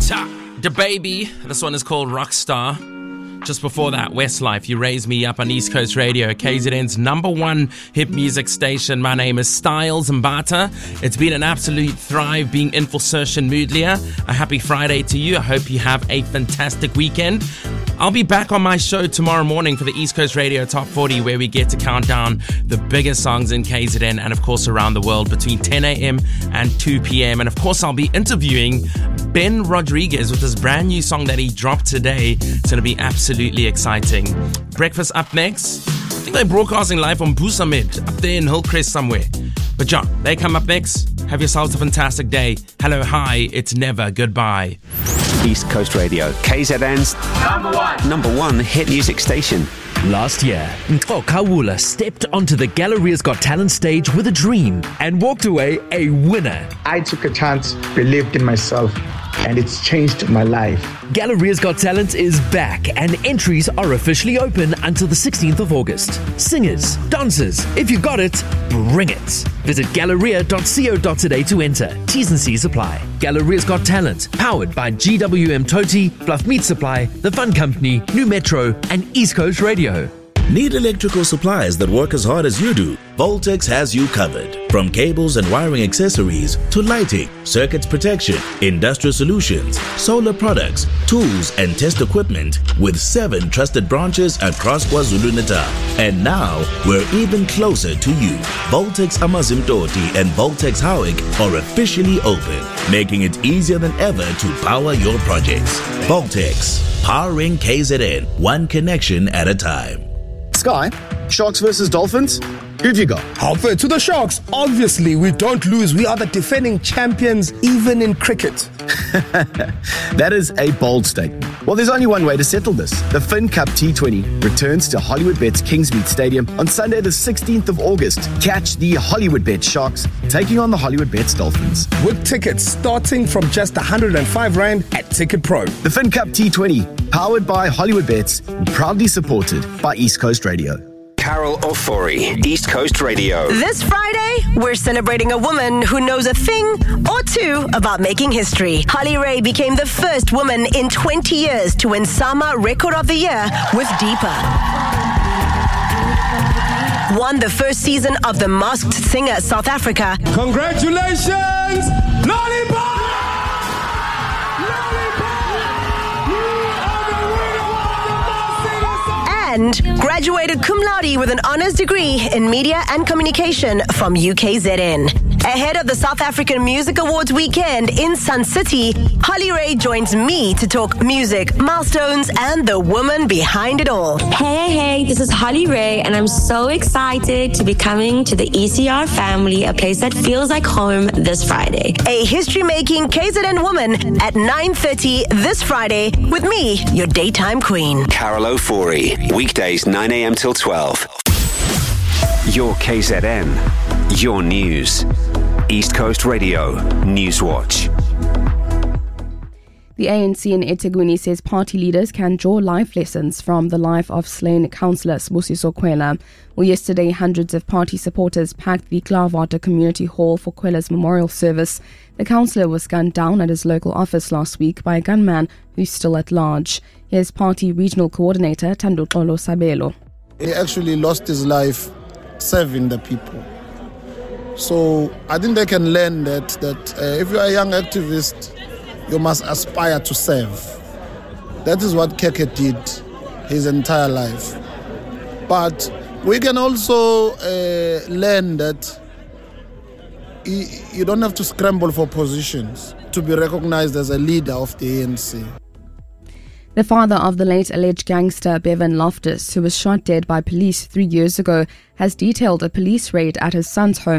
The Baby. This one is called Rockstar. Just before that, Westlife, You Raise Me Up on East Coast Radio, KZN's #1 hip music station. My name is Styles Mbata. It's been an absolute thrive being in for Saoirse Moodlier. A happy Friday to you. I hope you have a fantastic weekend. I'll be back on my show tomorrow morning for the East Coast Radio Top 40, where we get to count down the biggest songs in KZN and, of course, around the world between 10 a.m. and 2 p.m. And, of course, I'll be interviewing Ben Rodriguez with his brand new song that he dropped today. It's going to be absolutely exciting. Breakfast up next. I think they're broadcasting live from Busamid, up there in Hillcrest somewhere. But yeah, they come up next. Have yourselves a fantastic day. Hello, hi, it's never goodbye. East Coast Radio, KZN's #1 hit music station. Last year, Ntho Kawula stepped onto the Galleria's Got Talent stage with a dream and walked away a winner. I took a chance, believed in myself, and it's changed my life. Galleria's Got Talent is back and entries are officially open until the 16th of August. Singers, dancers, if you got it, bring it. Visit galleria.co.za to enter. T's and C's apply. Galleria's Got Talent, powered by GWM Toti, Bluff Meat Supply, The Fun Company, New Metro, and East Coast Radio. Need electrical supplies that work as hard as you do? Voltex has you covered. From cables and wiring accessories to lighting, circuits protection, industrial solutions, solar products, tools and test equipment, with 7 trusted branches across KwaZulu-Natal. And now, we're even closer to you. Voltex Amazimtoti and Voltex Howick are officially open, making it easier than ever to power your projects. Voltex, powering KZN, one connection at a time. Sky, Sharks versus Dolphins. Who've you got? I'll fair to the Sharks. Obviously, we don't lose. We are the defending champions, even in cricket. That is a bold statement. Well, there's only one way to settle this. The Fin Cup T20 returns to Hollywoodbets Kingsmead Stadium on Sunday the 16th of August. Catch the Hollywoodbets Sharks taking on the Hollywoodbets Dolphins. With tickets starting from just 105 Rand at Ticket Pro. The Fin Cup T20, powered by Hollywoodbets and proudly supported by East Coast Radio. Carol Ofori, East Coast Radio. This Friday, we're celebrating a woman who knows a thing or two about making history. Holly Ray became the first woman in 20 years to win SAMA Record of the Year with Deeper. Won the first season of The Masked Singer South Africa. Congratulations, Lollipop! And graduated cum laude with an honours degree in media and communication from UKZN. Ahead of the South African Music Awards weekend in Sun City, Holly Ray joins me to talk music, milestones, and the woman behind it all. Hey, this is Holly Ray, and I'm so excited to be coming to the ECR family, a place that feels like home, this Friday. A history-making KZN woman at 9:30 this Friday with me, your daytime queen. Carol Ofori, weekdays 9 a.m. till 12. Your KZN, your news. East Coast Radio, Newswatch. The ANC in eThekwini says party leaders can draw life lessons from the life of slain councillor Sibusiso Khwela. Well, yesterday, hundreds of party supporters packed the Klaarwater Community Hall for Khwela's memorial service. The councillor was gunned down at his local office last week by a gunman who's still at large. Here's party regional coordinator Thandoxolo Sabelo. He actually lost his life serving the people. So I think they can learn that if you are a young activist, you must aspire to serve. That is what Keke did his entire life. But we can also learn that you don't have to scramble for positions to be recognized as a leader of the ANC. The father of the late alleged gangster Bevan Loftus, who was shot dead by police 3 years ago, has detailed a police raid at his son's home